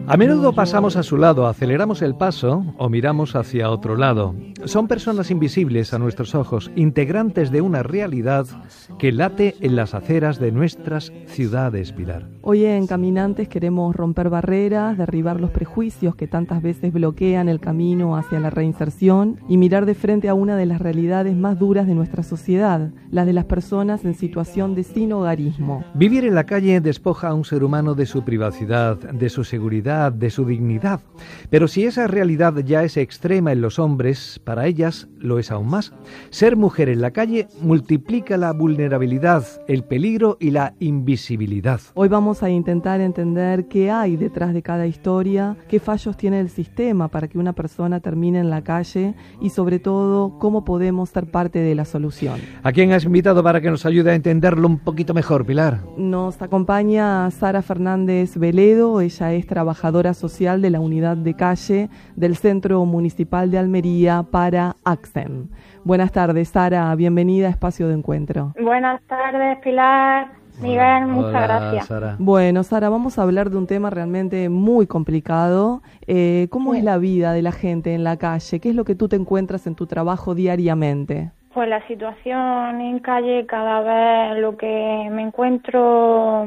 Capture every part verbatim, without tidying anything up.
A menudo pasamos a su lado, aceleramos el paso o miramos hacia otro lado. Son personas invisibles a nuestros ojos, integrantes de una realidad que late en las aceras de nuestras ciudades, Pilar. Hoy en Caminantes queremos romper barreras, derribar los prejuicios que tantas veces bloquean el camino hacia la reinserción y mirar de frente a una de las realidades más duras de nuestra sociedad, la de las personas en situación de sinhogarismo. Vivir en la calle despoja a un ser humano de su privacidad, de su seguridad, de su dignidad. Pero si esa realidad ya es extrema en los hombres, para ellas lo es aún más. Ser mujer en la calle multiplica la vulnerabilidad, el peligro y la invisibilidad. Hoy vamos a intentar entender qué hay detrás de cada historia, qué fallos tiene el sistema para que una persona termine en la calle y sobre todo cómo podemos ser parte de la solución. ¿A quién has invitado para que nos ayude a entenderlo un poquito mejor, Pilar? Nos acompaña Sara Fernández Veledo, ella es trabajadora social de la unidad de calle del Centro Municipal de Almería para ACSEM. Buenas tardes, Sara, bienvenida a Espacio de Encuentro. Buenas tardes, Pilar. Miguel, Hola, muchas hola, gracias. Sara. Bueno, Sara, vamos a hablar de un tema realmente muy complicado. Eh, ¿Cómo Sí. es la vida de la gente en la calle? ¿Qué es lo que tú te encuentras en tu trabajo diariamente? Pues la situación en calle, cada vez lo que me encuentro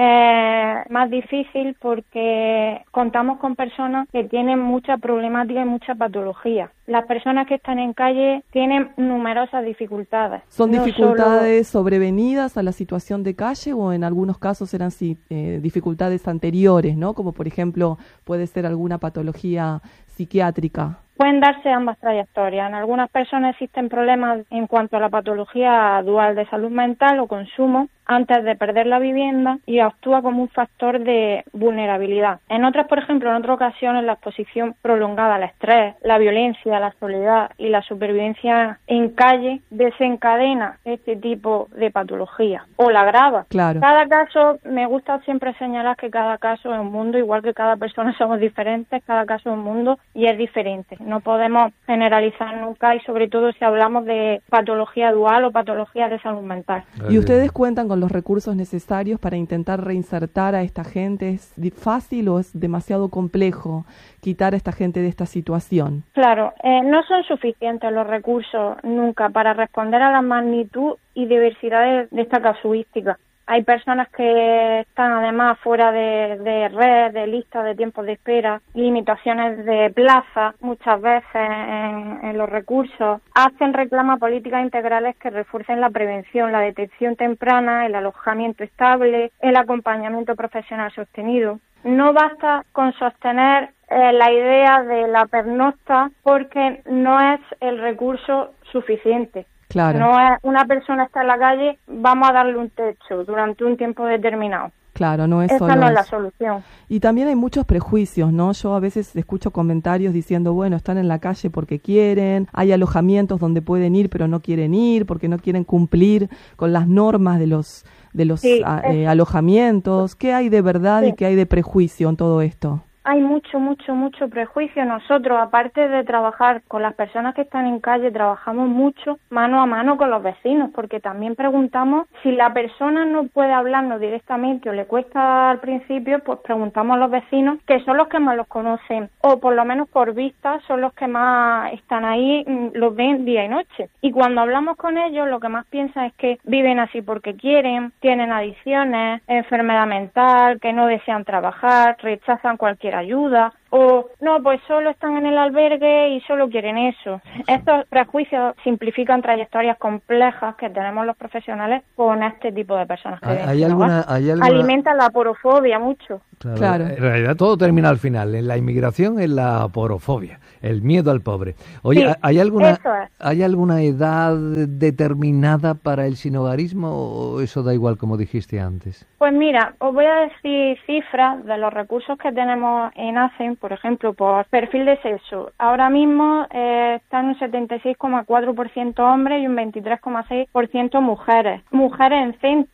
es más difícil porque contamos con personas que tienen mucha problemática y mucha patología. Las personas que están en calle tienen numerosas dificultades. ¿Son No dificultades sobrevenidas a la situación de calle o en algunos casos eran sí, eh, dificultades anteriores, ¿no? Como por ejemplo puede ser alguna patología psiquiátrica. Pueden darse ambas trayectorias. En algunas personas existen problemas en cuanto a la patología dual de salud mental o consumo antes de perder la vivienda y actúa como un factor de vulnerabilidad. En otras, por ejemplo, en otras ocasiones la exposición prolongada al estrés, la violencia, la soledad y la supervivencia en calle desencadena este tipo de patología o la agrava. Claro. Cada caso, me gusta siempre señalar que cada caso es un mundo, igual que cada persona somos diferentes, cada caso es un mundo y es diferente. No podemos generalizar nunca y sobre todo si hablamos de patología dual o patología de salud mental. ¿Y ustedes cuentan con los recursos necesarios para intentar reinsertar a esta gente? ¿Es di- fácil o es demasiado complejo quitar a esta gente de esta situación? Claro, eh, no son suficientes los recursos nunca para responder a la magnitud y diversidad de, de esta casuística. Hay personas que están además fuera de, de red, de lista de tiempos de espera, limitaciones de plaza, muchas veces en, en los recursos. Hacen reclama políticas integrales que refuercen la prevención, la detección temprana, el alojamiento estable, el acompañamiento profesional sostenido. No basta con sostener eh, la idea de la pernocta porque no es el recurso suficiente. Claro. No es una persona está en la calle, vamos a darle un techo durante un tiempo determinado. Claro, no es Esa solo no es la eso. solución. Y también hay muchos prejuicios, ¿no? Yo a veces escucho comentarios diciendo, bueno, están en la calle porque quieren, hay alojamientos donde pueden ir pero no quieren ir porque no quieren cumplir con las normas de los de los Sí, a- es- eh, alojamientos. ¿Qué hay de verdad Sí. y qué hay de prejuicio en todo esto? Hay mucho, mucho, mucho prejuicio. Nosotros, aparte de trabajar con las personas que están en calle, trabajamos mucho mano a mano con los vecinos, porque también preguntamos si la persona no puede hablarnos directamente o le cuesta al principio, pues preguntamos a los vecinos, que son los que más los conocen, o por lo menos por vista, son los que más están ahí, mm, los ven día y noche. Y cuando hablamos con ellos, lo que más piensan es que viven así porque quieren, tienen adicciones, enfermedad mental, que no desean trabajar, rechazan cualquier ayuda, o no, pues solo están en el albergue y solo quieren eso. Estos prejuicios simplifican trayectorias complejas que tenemos los profesionales con este tipo de personas que ¿Hay, viven hay sin alguna, hogar. hay alguna... Alimentan la porofobia mucho. Claro, Claro. En realidad todo termina al final, en la inmigración, en la porofobia, el miedo al pobre. Oye, Sí, ¿hay alguna eso es. hay alguna edad determinada para el sinhogarismo o eso da igual como dijiste antes? Pues mira, os voy a decir cifras de los recursos que tenemos en ACEM, por ejemplo, por perfil de sexo. Ahora mismo eh, están un setenta y seis coma cuatro por ciento hombres y un veintitrés coma seis por ciento mujeres. Mujeres en centros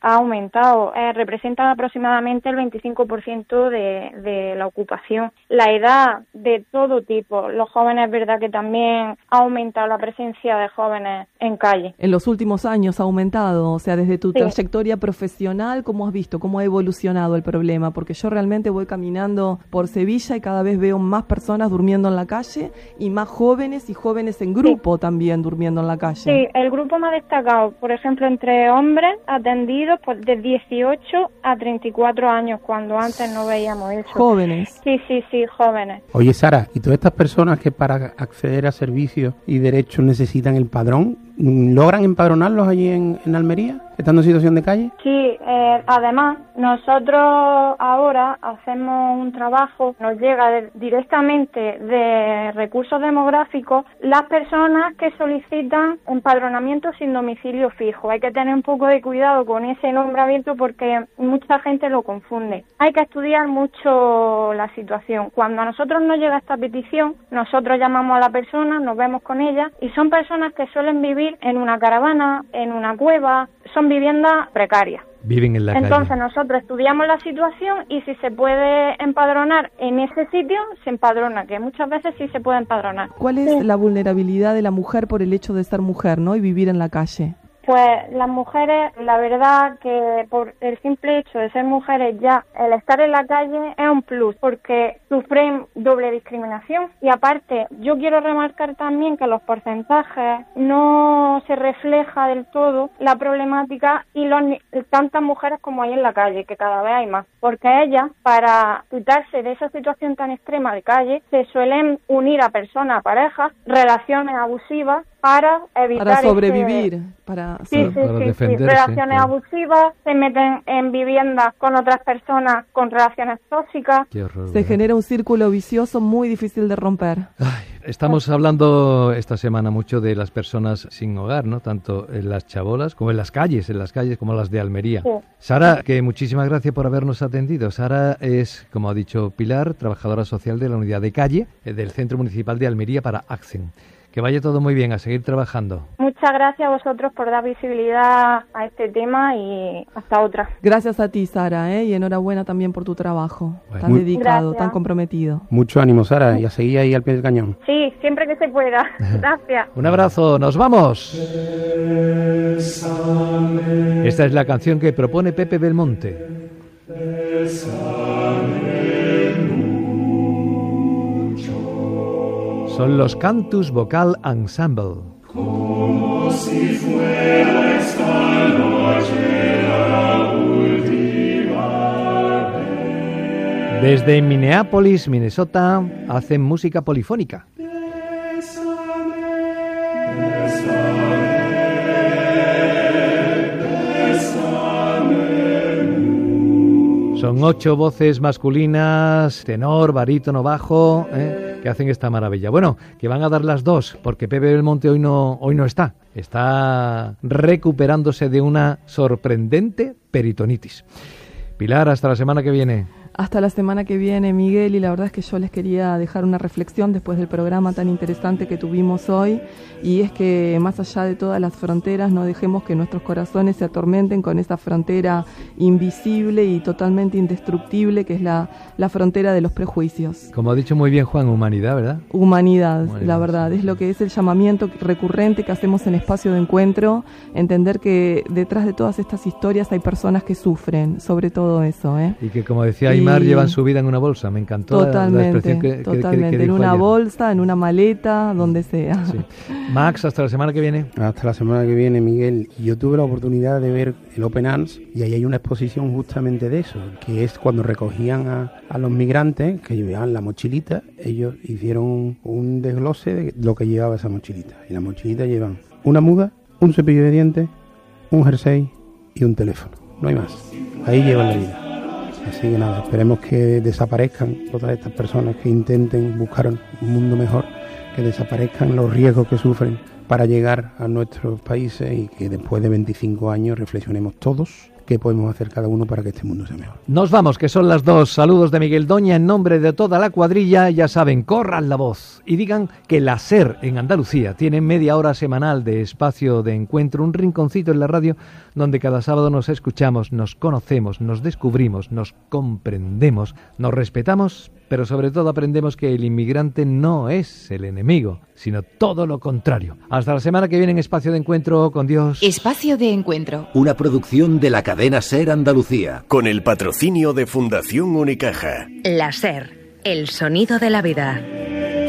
ha aumentado, eh, representan aproximadamente el veinticinco por ciento de, de la ocupación. La edad de todo tipo, los jóvenes, es verdad que también ha aumentado la presencia de jóvenes en calle. En los últimos años ha aumentado, o sea, desde tu Sí. trayectoria profesional, ¿cómo has visto, cómo ha evolucionado el problema? Porque yo realmente voy caminando por Sevilla y cada vez veo más personas durmiendo en la calle y más jóvenes y jóvenes en grupo sí. también durmiendo en la calle. Sí, el grupo más destacado, por ejemplo, entre hombres atendidos pues, de dieciocho a treinta y cuatro años, cuando antes no veíamos eso. Jóvenes. Sí, sí, sí, jóvenes. Oye, Sara, ¿y todas estas personas que para acceder a servicios y derechos necesitan el padrón, logran empadronarlos allí en, en Almería, estando en situación de calle? Sí, eh, además, nosotros ahora hacemos un trabajo, nos llega de, directamente de recursos demográficos, las personas que solicitan empadronamiento sin domicilio fijo. Hay que tener un poco de cuidado con ese nombramiento porque mucha gente lo confunde. Hay que estudiar mucho la situación. Cuando a nosotros nos llega esta petición, nosotros llamamos a la persona, nos vemos con ella y son personas que suelen vivir en una caravana, en una cueva, son viviendas precarias. Viven en la Entonces calle. nosotros estudiamos la situación y si se puede empadronar en ese sitio, se empadrona, que muchas veces sí se puede empadronar. ¿Cuál es sí. la vulnerabilidad de la mujer por el hecho de ser mujer, ¿no? Y vivir en la calle? Pues las mujeres, la verdad que por el simple hecho de ser mujeres ya, el estar en la calle es un plus, porque sufren doble discriminación. Y aparte, yo quiero remarcar también que los porcentajes no se refleja del todo la problemática y los, tantas mujeres como hay en la calle, que cada vez hay más. Porque ellas, para quitarse de esa situación tan extrema de calle, se suelen unir a personas, a parejas, relaciones abusivas, para evitar para sobrevivir, ese... para, sí, sí, para sí, defenderse, sí, relaciones claro. abusivas, se meten en viviendas con otras personas con relaciones tóxicas. Qué horror, se ¿verdad? genera un círculo vicioso muy difícil de romper. Ay, estamos hablando esta semana mucho de las personas sin hogar, ¿no? Tanto en las chabolas como en las calles, en las calles como las de Almería. Sí. Sara, que muchísimas gracias por habernos atendido. Sara es, como ha dicho Pilar, trabajadora social de la unidad de calle eh, del Centro Municipal de Almería para ACCEN. Que vaya todo muy bien, a seguir trabajando. Muchas gracias a vosotros por dar visibilidad a este tema y hasta otra. Gracias a ti, Sara, ¿eh? Y enhorabuena también por tu trabajo, Bueno. tan Muy- dedicado, Gracias. tan comprometido. Mucho ánimo, Sara, y a seguir ahí al pie del cañón. Sí, siempre que se pueda. Gracias. Un abrazo, nos vamos. Esta es la canción que propone Pepe Belmonte. Son los Cantus Vocal Ensemble. Desde Minneapolis, Minnesota, hacen música polifónica. Son ocho voces masculinas, tenor, barítono, bajo, ¿eh? que hacen esta maravilla. Bueno, que van a dar las dos, porque Pepe Belmonte hoy no, hoy no está. Está recuperándose de una sorprendente peritonitis. Pilar, hasta la semana que viene. Hasta la semana que viene, Miguel, y la verdad es que yo les quería dejar una reflexión después del programa tan interesante que tuvimos hoy, y es que más allá de todas las fronteras no dejemos que nuestros corazones se atormenten con esa frontera invisible y totalmente indestructible que es la, la frontera de los prejuicios. Como ha dicho muy bien Juan, humanidad, ¿verdad? Humanidad, Humanidad, la verdad, sí, es sí. lo que es el llamamiento recurrente que hacemos en Espacio de Encuentro, entender que detrás de todas estas historias hay personas que sufren, sobre todo eso, ¿eh? Y que, como decía Y- Aymar, llevan su vida en una bolsa. Me encantó la- la Totalmente, expresión que, que- que- totalmente, que en dijo una ayer. bolsa, en una maleta, donde sea. Sí. Max, hasta la semana que viene. Hasta la semana que viene, Miguel. Yo tuve la oportunidad de ver el Open Arms y ahí hay una exposición justamente de eso, que es cuando recogían a, a los migrantes que llevaban la mochilita, ellos hicieron un, un desglose de lo que llevaba esa mochilita. Y la mochilita llevan una muda, un cepillo de dientes, un jersey y un teléfono. No hay más. Ahí llevan la vida. Así que nada, esperemos que desaparezcan todas estas personas que intenten buscar un mundo mejor, que desaparezcan los riesgos que sufren para llegar a nuestros países y que después de veinticinco años reflexionemos todos qué podemos hacer cada uno para que este mundo sea mejor. Nos vamos, que son las dos. Saludos de Miguel Doña en nombre de toda la cuadrilla. Ya saben, corran la voz y digan que la SER en Andalucía tiene media hora semanal de espacio de encuentro, un rinconcito en la radio donde cada sábado nos escuchamos, nos conocemos, nos descubrimos, nos comprendemos, nos respetamos, pero sobre todo aprendemos que el inmigrante no es el enemigo, sino todo lo contrario. Hasta la semana que viene en Espacio de Encuentro, con Dios. Espacio de Encuentro. Una producción de la cadena SER Andalucía. Con el patrocinio de Fundación Unicaja. La SER, el sonido de la vida.